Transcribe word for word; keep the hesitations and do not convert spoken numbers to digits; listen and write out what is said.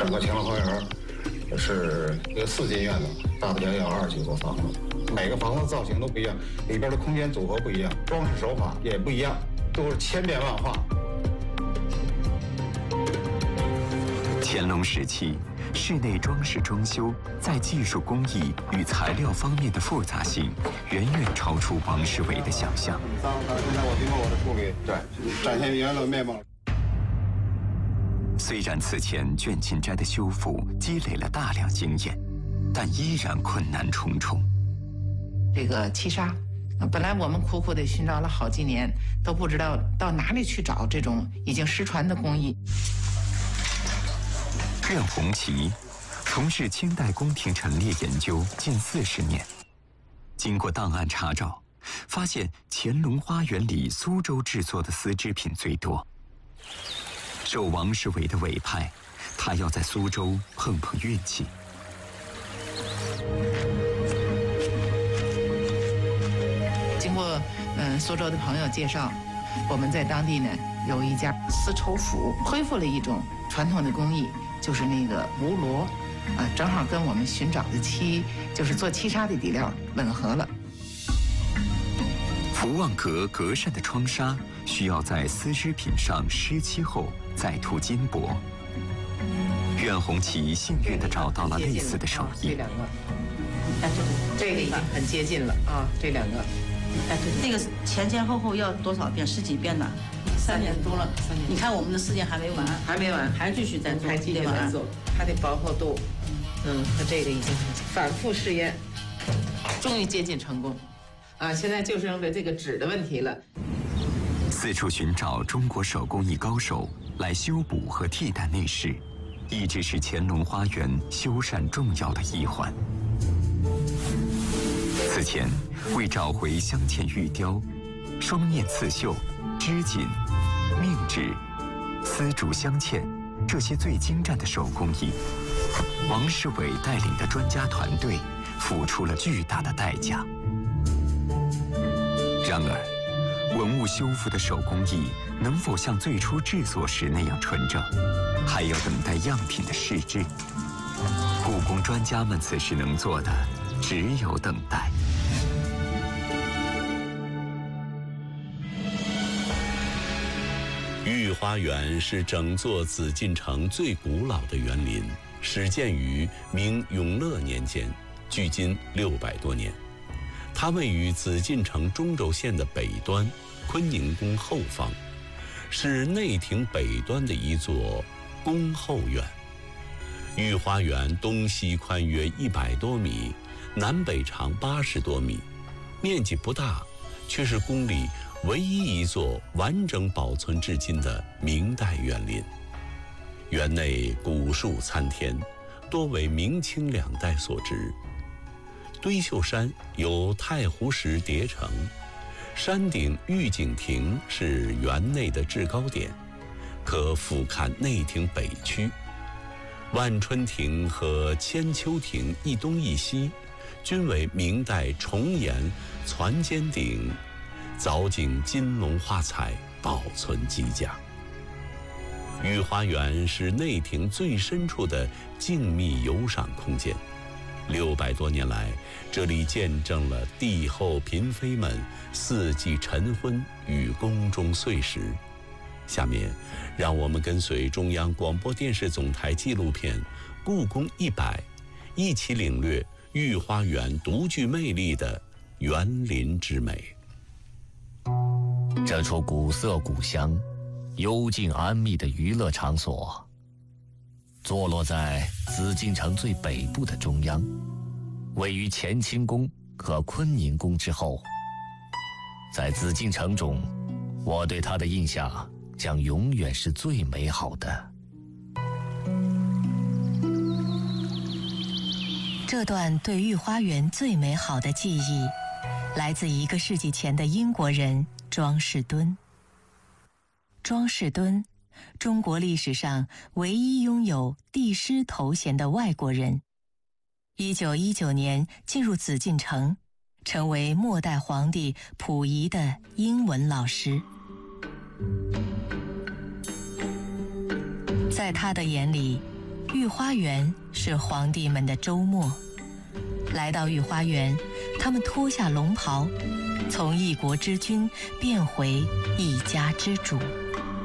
整个乾隆花园是一个四进院子，大不了有二十几座房子，每个房子造型都不一样，里边的空间组合不一样，装饰手法也不一样，都是千变万化。 乾隆时期，室内装饰装修在技术工艺与材料方面的复杂性，远远超出王世伟的想象。 现在我经过我的处理，对，展现原来的面貌。 虽然此前卷锦斋的修复积累了大量经验，但依然困难重重。 这个漆纱，本来我们苦苦地寻找了好几年，都不知道到哪里去找这种已经失传的工艺。 任红旗从事清代宫廷陈列研究近四十年，经过档案查找，发现乾隆花园里苏州制作的丝织品最多。受王世伟的委派，他要在苏州碰碰运气。 经过嗯苏州的朋友介绍，我们在当地呢有一家丝绸府恢复了一种传统的工艺，就是那个吴罗，啊，正好跟我们寻找的漆，就是做漆纱的底料吻合了。 福旺阁格扇的窗纱需要在丝织品上湿漆后再涂金箔。苑红旗幸运地找到了类似的手艺。 这两个，哎，这这个已经很接近了啊，这两个， 哎，对，这个前前后后要多少遍？十几遍呢？三年多了。三年。你看我们的时间还没完， 还没完， 还继续在做， 还继续在做，它的薄厚度，嗯，和这个已经反复试验，终于接近成功。啊，现在就剩了这个纸的问题了。 四处寻找中国手工艺高手来修补和替代内饰，一直是乾隆花园修缮重要的一环。此前，为找回镶嵌玉雕、双面刺绣、织锦、命纸、丝竹镶嵌这些最精湛的手工艺，王世伟带领的专家团队付出了巨大的代价。然而，文物修复的手工艺能否像最初制作时那样纯正，还要等待样品的试制。故宫专家们此时能做的只有等待。 御花园是整座紫禁城最古老的园林，始建于明永乐年间，距今六百多年。它位于紫禁城中轴线的北端，坤宁宫后方，是内廷北端的一座宫后院。御花园东西宽约一百多米，南北长八十多米，面积不大，却是宫里唯一一座完整保存至今的明代园林。园内古树参天，多为明清两代所植。堆秀山由太湖石叠成，山顶御景亭是园内的制高点，可俯瞰内廷北区。万春亭和千秋亭一东一西，均为明代重檐攒尖顶，藻井金龙画彩，保存极佳。御花园是内廷最深处的静谧游赏空间。六百多年来，这里见证了帝后嫔妃们四季晨昏与宫中岁时。下面，让我们跟随中央广播电视总台纪录片《故宫一百》，一起领略御花园独具魅力的园林之美。 这处古色古香、幽静安谧的娱乐场所，坐落在紫禁城最北部的中央，位于乾清宫和坤宁宫之后。在紫禁城中，我对它的印象将永远是最美好的。 这段对御花园最美好的记忆，来自一个世纪前的英国人庄士敦。庄士敦，中国历史上唯一拥有帝师头衔的外国人。一九一九年进入紫禁城，成为末代皇帝溥仪的英文老师。在他的眼里， 御花园是皇帝们的周末。来到御花园，他们脱下龙袍，从一国之君变回一家之主。